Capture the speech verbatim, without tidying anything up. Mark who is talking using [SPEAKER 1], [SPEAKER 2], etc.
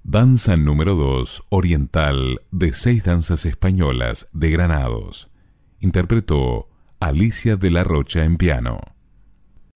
[SPEAKER 1] Danza número dos, oriental, de seis danzas españolas de Granados. Interpretó Alicia de la Rocha en piano.